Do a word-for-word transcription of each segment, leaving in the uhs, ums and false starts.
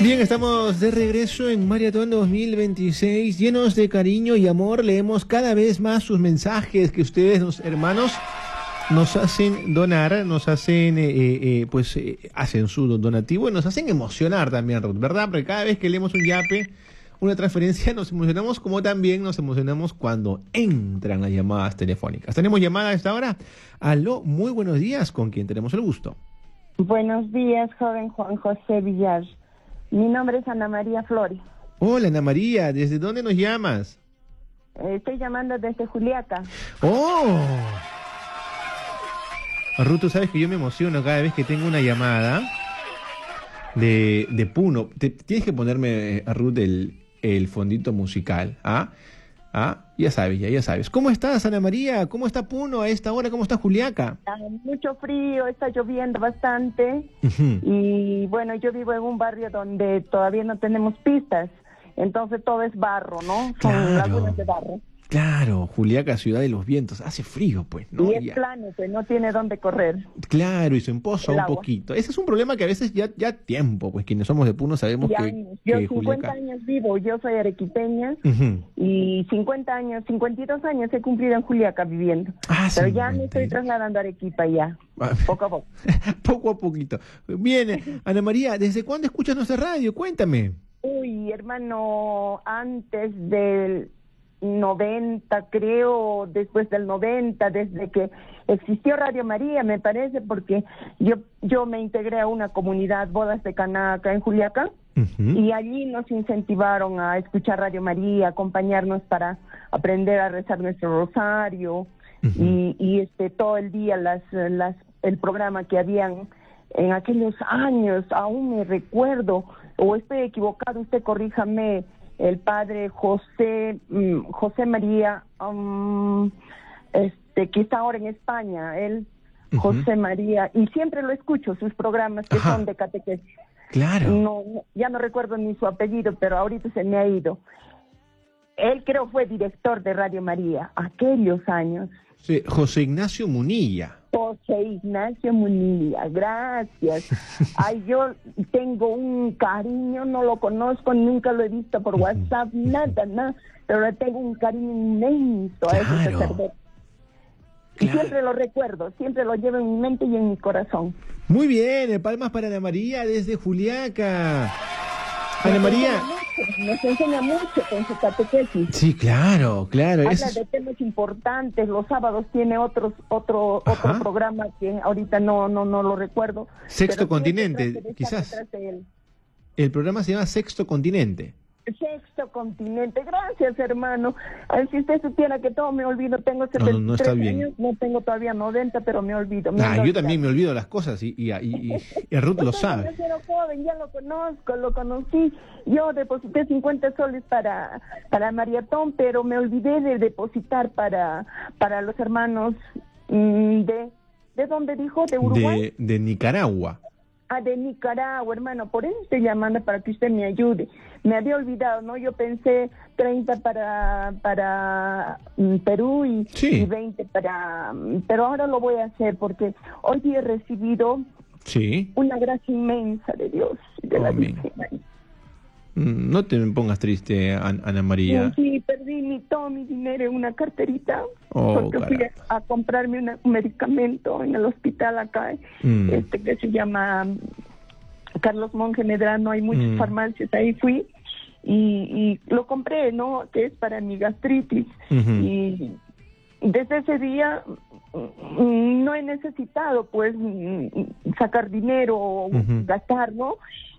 Bien, estamos de regreso en Maratón dos mil veintiséis, llenos de cariño y amor. Leemos cada vez más sus mensajes que ustedes, los hermanos, nos hacen donar, nos hacen, eh, eh, pues, eh, hacen su donativo y nos hacen emocionar también, Ruth, ¿verdad? Porque cada vez que leemos un yape, una transferencia, nos emocionamos, como también nos emocionamos cuando entran las llamadas telefónicas. ¿Tenemos llamada a esta hora? Aló, muy buenos días, ¿con quién tenemos el gusto? Buenos días, joven Juan José Villar. Mi nombre es Ana María Flores. Hola, Ana María, ¿desde dónde nos llamas? Eh, estoy llamando desde Juliaca. ¡Oh! Ruth, tú sabes que yo me emociono cada vez que tengo una llamada de, de Puno. Te, tienes que ponerme, a Ruth, el, el fondito musical, ¿ah? ¿Ah? Ya sabes, ya, ya sabes. ¿Cómo estás, Ana María? ¿Cómo está Puno a esta hora? ¿Cómo está Juliaca? Está mucho frío, está lloviendo bastante. Uh-huh. Y bueno, yo vivo en un barrio donde todavía no tenemos pistas. Entonces todo es barro, ¿no? Son Claro. lagunas de barro. Claro, Juliaca, ciudad de los vientos. Hace frío, pues, ¿no? Y es Ya. plano, pues no tiene dónde correr. Claro, y se empoza El un agua. poquito. Ese es un problema que a veces ya, ya tiempo, pues quienes somos de Puno sabemos Y que, años. Yo que cincuenta Juliaca... años vivo, yo soy arequipeña. Uh-huh. Y cincuenta años, cincuenta y dos años he cumplido en Juliaca viviendo. Ah, Pero ya me estoy cincuenta y dos. trasladando a Arequipa ya, Ah. poco a poco. Poco a poquito. Bien, Ana María, ¿desde cuándo escuchas nuestra radio? Cuéntame. Uy, hermano, antes del noventa, creo, después del noventa, desde que existió Radio María, me parece, porque yo yo me integré a una comunidad, Bodas de Caná, acá en Juliaca, Uh-huh. y allí nos incentivaron a escuchar Radio María, acompañarnos para aprender a rezar nuestro rosario, Uh-huh. y, y este todo el día las las el programa que habían en aquellos años, aún me recuerdo, o estoy equivocado, usted corríjame, el padre José mm, José María, um, este que está ahora en España, él, Uh-huh. José María, y siempre lo escucho, sus programas que Ajá. son de catequesis. Claro. No, no, ya no recuerdo ni su apellido, pero ahorita se me ha ido. Él creo fue director de Radio María, aquellos años. Sí, José Ignacio Munilla. José Ignacio Munilla, gracias. Ay, yo tengo un cariño, no lo conozco, nunca lo he visto por WhatsApp, nada, nada, pero le tengo un cariño inmenso a ese Claro. sacerdote. Y Claro. siempre lo recuerdo, siempre lo llevo en mi mente y en mi corazón. Muy bien, palmas para Ana María desde Juliaca. Ana María. Nos enseña mucho con su catequesis. Sí, claro, claro. Habla Eso es- de temas importantes. Los sábados tiene otros otro Ajá. otro programa que ahorita no no no lo recuerdo. Sexto pero Continente, siempre trato de estar quizás. detrás de él. El programa se llama Sexto Continente. Sexto Continente, gracias hermano. Ay, si usted supiera que todo me olvido, tengo No, setenta no, y tres no está bien. años, no tengo todavía noventa, pero me olvido. me Ah, ando yo también me olvidando. olvido las cosas y, y, y, y- y Ruth lo Usted sabe. es un joven, ya lo conozco, lo conocí. Yo deposité cincuenta soles para para Maratón, pero me olvidé de depositar para para los hermanos mm, de ¿de dónde dijo? ¿De Uruguay? De, de Nicaragua. Ah, de Nicaragua, hermano, por eso estoy llamando para que usted me ayude. Me había olvidado, ¿no? Yo pensé treinta para para mm, Perú y, Sí. y veinte para... mm, Pero ahora lo voy a hacer porque hoy día he recibido Sí. una gracia inmensa de Dios y de la Amén. Virgen María. Mm, No te pongas triste, An- Ana María. Sí, perdí mi, todo mi dinero en una carterita Oh, porque fui a, caramba. a comprarme una- un medicamento en el hospital acá, Mm. este que se llama mm, Carlos Monge Medrano, hay muchas Mm. farmacias, ahí fui y, y lo compré, ¿no? Que es para mi gastritis. Ujú. Y desde ese día mm, no he necesitado pues mm, sacar dinero o Ujú. gastar, ¿no?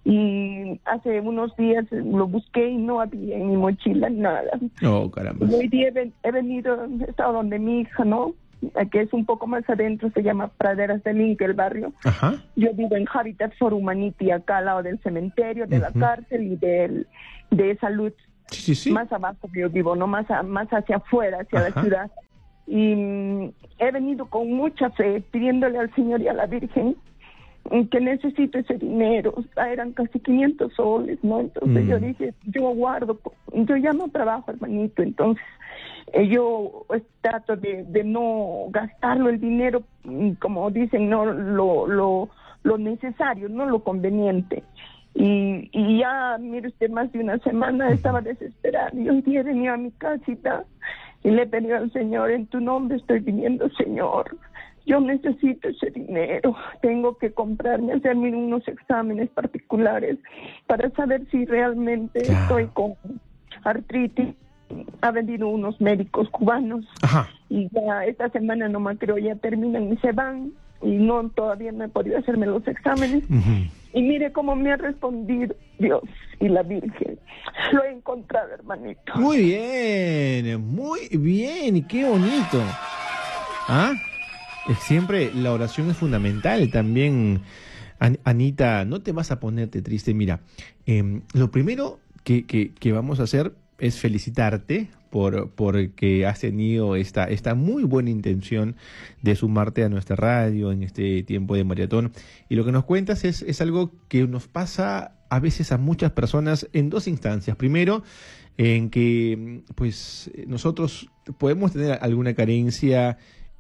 Y hace unos días lo busqué y no había en mi mochila nada. Oh, caramba. Y hoy día he, ven- he venido, he estado donde mi hija, ¿no? Que es un poco más adentro, se llama Praderas del Inca, el barrio. Ajá. Yo vivo en Habitat for Humanity, acá al lado del cementerio, de la Ujú. cárcel y del, de salud. Sí, sí, sí. Más abajo que yo vivo, no más, a- más hacia afuera, hacia Ajá. la ciudad. Y mm, he venido con mucha fe, pidiéndole al Señor y a la Virgen mm, que necesito ese dinero. Ah, eran casi quinientos soles, ¿no? Entonces Mm. yo dije, yo guardo, yo ya no trabajo, hermanito, entonces eh, yo pues, trato de, de no gastarlo el dinero, mm, como dicen, no lo, lo, lo necesario, no lo conveniente. Y, y ya, mire usted, más de una semana estaba desesperada. Y un día venía a mi casita y le pedí al Señor, en tu nombre estoy viniendo, Señor. Yo necesito ese dinero. Tengo que comprarme, hacerme unos exámenes particulares para saber si realmente claro. estoy con artritis. Ha venido unos médicos cubanos. Ajá. Y ya esta semana nomás creo ya terminan y se van. Y no, todavía no he podido hacerme los exámenes. Uh-huh. Y mire cómo me ha respondido Dios y la Virgen. Lo he encontrado, hermanito. Muy bien, muy bien, qué bonito. ¿Ah? Siempre la oración es fundamental también. An- Anita, no te vas a ponerte triste. Mira, eh, lo primero que, que, que vamos a hacer es felicitarte por porque has tenido esta, esta muy buena intención de sumarte a nuestra radio en este tiempo de maratón. Y lo que nos cuentas es, es algo que nos pasa a veces a muchas personas en dos instancias. Primero, en que pues nosotros podemos tener alguna carencia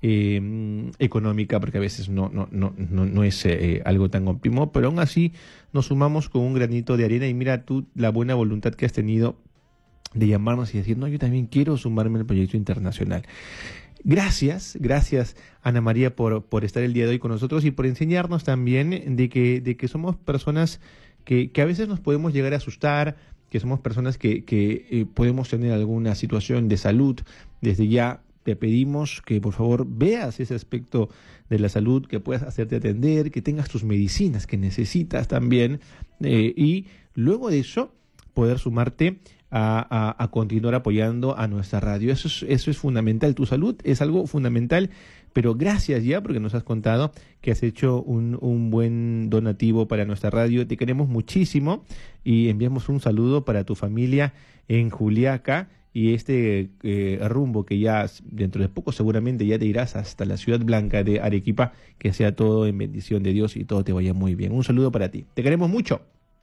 eh, económica, porque a veces no, no, no, no, no es eh, algo tan óptimo, pero aún así nos sumamos con un granito de arena y mira tú la buena voluntad que has tenido de llamarnos y decir, no, yo también quiero sumarme al proyecto internacional. Gracias, gracias Ana María por, por estar el día de hoy con nosotros y por enseñarnos también de que, de que somos personas que, que a veces nos podemos llegar a asustar, que somos personas que, que eh, podemos tener alguna situación de salud. Desde ya te pedimos que por favor veas ese aspecto de la salud, que puedas hacerte atender, que tengas tus medicinas que necesitas también eh, y luego de eso poder sumarte A, a, a continuar apoyando a nuestra radio. Eso es, eso es fundamental. Tu salud es algo fundamental, pero gracias ya porque nos has contado que has hecho un, un buen donativo para nuestra radio. Te queremos muchísimo y enviamos un saludo para tu familia en Juliaca y este eh, rumbo que ya dentro de poco seguramente ya te irás hasta la ciudad blanca de Arequipa. Que sea todo en bendición de Dios y todo te vaya muy bien. Un saludo para ti. Te queremos mucho.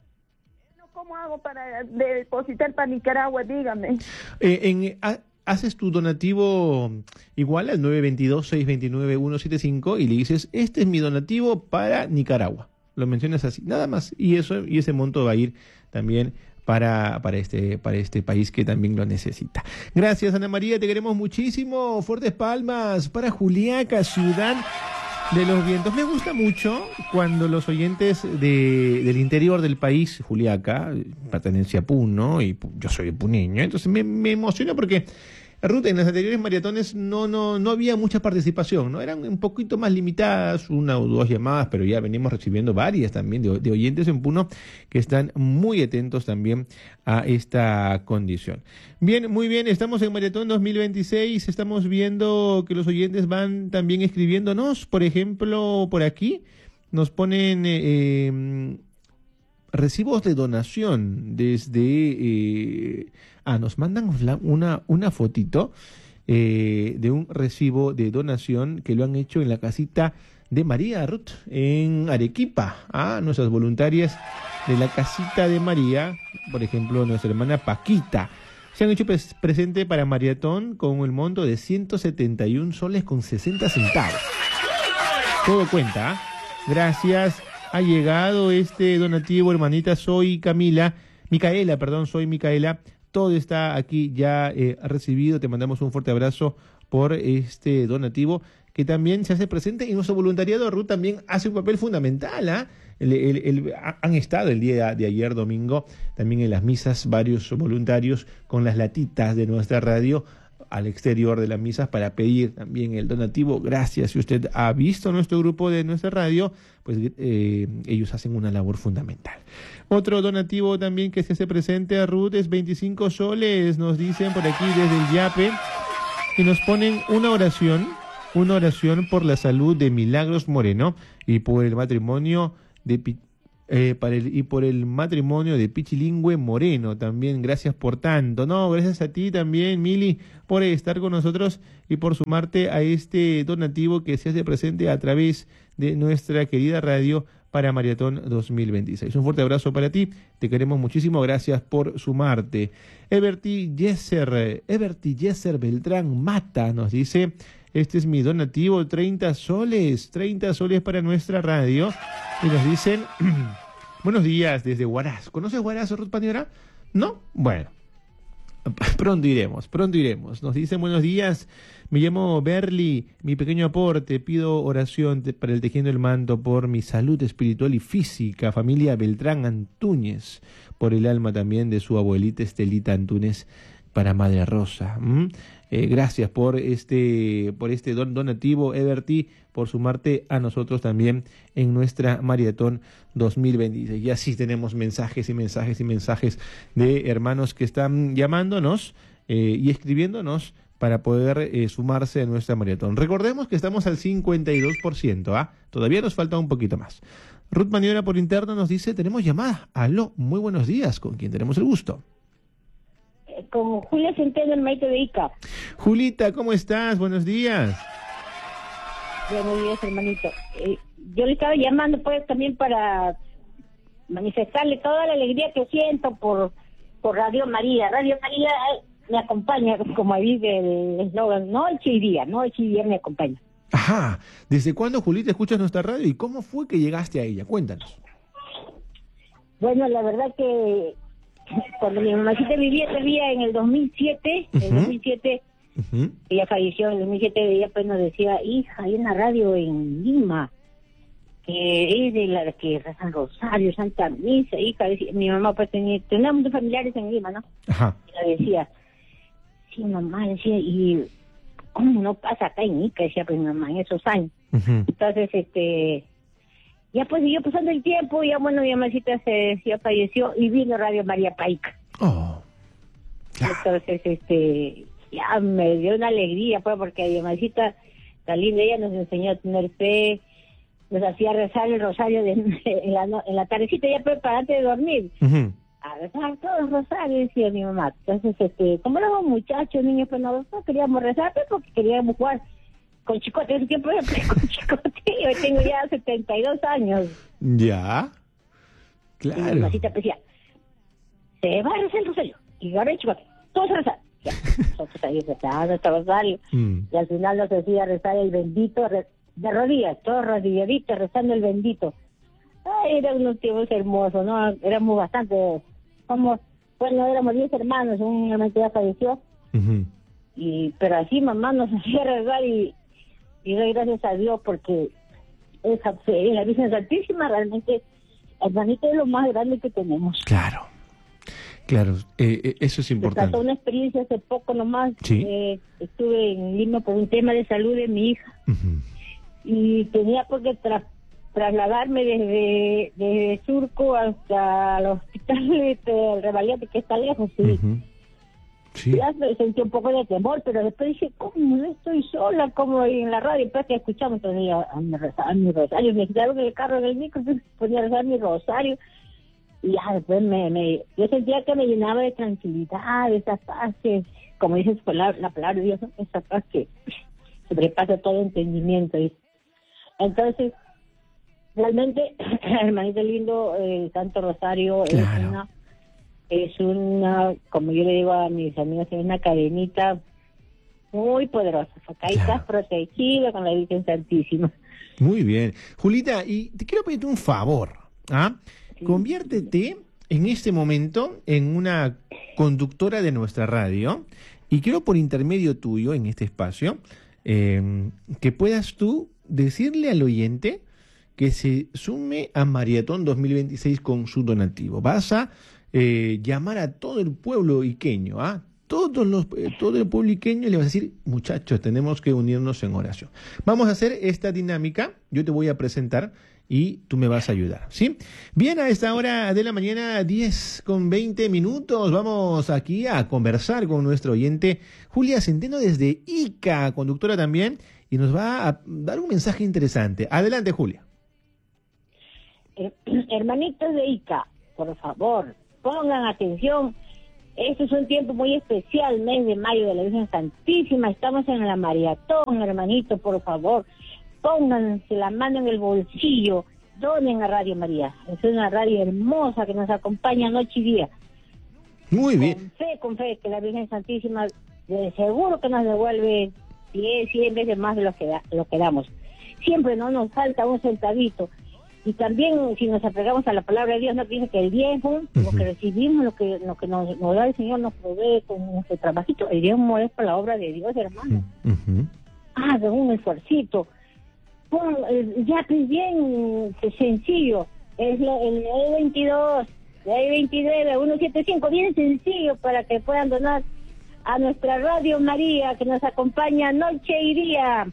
¿Cómo hago para depositar para Nicaragua? Dígame. Eh, en, ha, haces tu donativo igual al nueve dos dos, seis dos nueve, uno siete cinco y le dices, este es mi donativo para Nicaragua. Lo mencionas así, nada más. Y eso y ese monto va a ir también para, para, este, para este país que también lo necesita. Gracias, Ana María, te queremos muchísimo. Fuertes palmas para Juliaca, ciudad de los vientos. Me gusta mucho cuando los oyentes de, del interior del país, Juliaca, pertenece a Puno, y yo soy puneño, entonces me, me emociona porque, Ruth, en las anteriores maratones no, no, no había mucha participación, ¿no? Eran un poquito más limitadas, una o dos llamadas, pero ya venimos recibiendo varias también de, de oyentes en Puno que están muy atentos también a esta condición. Bien, muy bien, estamos en Maratón dos mil veintiséis, estamos viendo que los oyentes van también escribiéndonos, por ejemplo, por aquí nos ponen eh, eh, recibos de donación desde... Eh, ah, nos mandan una, una fotito eh, de un recibo de donación que lo han hecho en la casita de María Ruth en Arequipa. Ah, nuestras voluntarias de la casita de María, por ejemplo, nuestra hermana Paquita, se han hecho pres- presente para Maratón con el monto de ciento setenta y un soles con sesenta centavos. Todo cuenta, ¿eh? Gracias. Ha llegado este donativo, hermanita, soy Camila, Micaela, perdón, soy Micaela. Todo está aquí ya eh, recibido. Te mandamos un fuerte abrazo por este donativo que también se hace presente y nuestro voluntariado, Ruth, también hace un papel fundamental. ¿eh? El, el, el, han estado el día de ayer domingo también en las misas varios voluntarios con las latitas de nuestra radio al exterior de las misas para pedir también el donativo. Gracias. Si usted ha visto nuestro grupo de nuestra radio, pues eh, ellos hacen una labor fundamental. Otro donativo también que se hace presente a Ruth es veinticinco soles, nos dicen por aquí desde el Yape, y nos ponen una oración, una oración por la salud de Milagros Moreno y por el matrimonio de eh, para el, y por el matrimonio de Pichilingüe Moreno también. Gracias por tanto. No, gracias a ti también, Mili, por estar con nosotros y por sumarte a este donativo que se hace presente a través de nuestra querida radio para Maratón dos mil veintiséis. Un fuerte abrazo para ti, te queremos muchísimo, gracias por sumarte. Everty Yeser, Everty Yeser Beltrán Mata nos dice, este es mi donativo, treinta soles, treinta soles para nuestra radio. Y nos dicen, Buenos días desde Huaraz. ¿Conoces Huaraz, Ruth Paniora? ¿No? Bueno. Pronto iremos, pronto iremos. Nos dicen buenos días, me llamo Berly, mi pequeño aporte, pido oración te, para el Tejiendo el Manto por mi salud espiritual y física, familia Beltrán Antúñez, por el alma también de su abuelita Estelita Antúnez, para Madre Rosa. ¿Mm? Eh, gracias por este, por este don donativo, Everty, por sumarte a nosotros también en nuestra maratón dos mil veintiséis. Y así tenemos mensajes y mensajes y mensajes de hermanos que están llamándonos eh, y escribiéndonos para poder eh, sumarse a nuestra maratón. Recordemos que estamos al cincuenta y dos por ciento, ¿ah? Todavía nos falta un poquito más. Ruth Maniora por interno nos dice, tenemos llamada. Aló, muy buenos días, ¿con quién tenemos el gusto? Con Julia Centeno, el maestro de Ica. Julita, ¿cómo estás? Buenos días. Buenos días, hermanito. Eh, yo le estaba llamando pues también para manifestarle toda la alegría que siento por, por Radio María. Radio María eh, me acompaña, como dice el eslogan, noche y día, noche y día me acompaña. Ajá. ¿Desde cuándo, Julita, escuchas nuestra radio y cómo fue que llegaste a ella? Cuéntanos. Bueno, la verdad que cuando mi mamacita vivía todavía en el dos mil siete, uh-huh. en el dos mil siete, uh-huh. ella falleció en el dos mil siete, ella pues nos decía, hija, hay una radio en Lima, que es de la que rezan Rosario, Santa Misa, hija, decía, mi mamá pues tenía, tenía muchos familiares en Lima, ¿no? Ajá. Y ella decía, sí, mamá, decía, y ¿cómo no pasa acá en Ica? Decía pues mi mamá, en esos años. Uh-huh. Entonces, este... ya pues siguió pasando el tiempo, ya bueno, mi mamacita se ya falleció y vino Radio María Paica. Oh. Entonces, este, ya me dio una alegría, pues, porque mi mamacita, la linda, ella nos enseñó a tener fe, nos hacía rezar el rosario de, en, la, en la tardecita, ya pues, para antes de dormir. Uh-huh. A rezar todos los rosarios, decía mi mamá. Entonces, este, como éramos muchachos, niños, pues no, no queríamos rezar, pues, porque queríamos jugar con Chicote. Ese tiempo era con Chicote, hoy tengo ya setenta y dos años. Ya, claro. Y mi mamacita decía, se va a rezar el rosario, y ahora el Chicote, todos a rezar. Ya, nosotros ahí rezando nuestro rosario, mm. y al final nos decía rezar el bendito, re, de rodillas, todos rodilladitos, rezando el bendito. Ay, eran unos tiempos hermosos, ¿no? Éramos bastante, como, bueno, éramos diez hermanos, un hermano ya falleció, uh-huh. y pero así mamá nos hacía rezar y y doy gracias a Dios porque esa fe en la Virgen Santísima realmente, hermanito, es lo más grande que tenemos. Claro, claro, eh, eso es importante. Me trató una experiencia hace poco nomás, ¿sí? eh, estuve en Lima por un tema de salud de mi hija, uh-huh. y tenía porque tra- trasladarme desde, desde Surco hasta el hospital de Revalete, que está lejos, sí. Uh-huh. Sí. Ya sentí un poco de temor, pero después dije, ¿cómo no estoy sola? Como en la radio, después que escuchamos, todavía a mi rosario, mi rosario, me quitaron el carro del micro, ponía a rezar mi rosario, y ya después me, me, yo sentía que me llenaba de tranquilidad, de esa paz que, como dice la, la palabra de Dios, esa paz que sobrepasa todo entendimiento. ¿Sí? Entonces, realmente, hermanito lindo, el Santo Rosario claro. es una... es una, como yo le digo a mis amigos, es una cadenita muy poderosa. Acá claro. estás protegida con la Virgen Santísima. Muy bien. Julita, y te quiero pedirte un favor. ¿ah? Sí. Conviértete en este momento en una conductora de nuestra radio y quiero por intermedio tuyo en este espacio eh, que puedas tú decirle al oyente que se sume a Maratón dos mil veintiséis con su donativo. Vas a Eh, llamar a todo el pueblo iqueño, ¿ah? Todos los, eh, todo el pueblo iqueño, le vas a decir, muchachos, tenemos que unirnos en oración. Vamos a hacer esta dinámica, yo te voy a presentar y tú me vas a ayudar, ¿sí? Bien, a esta hora de la mañana, diez con veinte minutos, vamos aquí a conversar con nuestro oyente Julia Centeno desde Ica, conductora también, y nos va a dar un mensaje interesante. Adelante, Julia. Eh, hermanitos de Ica, por favor, pongan atención, este es un tiempo muy especial, mes de mayo de la Virgen Santísima, estamos en la maratón, hermanito, por favor, pónganse la mano en el bolsillo, donen a Radio María, es una radio hermosa que nos acompaña noche y día. Muy bien. Con fe, con fe, que la Virgen Santísima de seguro que nos devuelve diez, cien veces más de lo que, da, lo que damos. Siempre no nos falta un centavito. Y también, si nos apegamos a la palabra de Dios, no piensa que el diezmo, uh-huh. lo que recibimos, lo que lo que nos, nos da el Señor, nos provee con nuestro trabajito, el diezmo es para la obra de Dios, hermano. Uh-huh. Haga un esfuercito. Pon, eh, ya pues bien sencillo, es lo, el nueve veintidós, nueve veintinueve, ciento setenta y cinco, bien sencillo para que puedan donar a nuestra Radio María, que nos acompaña noche y día.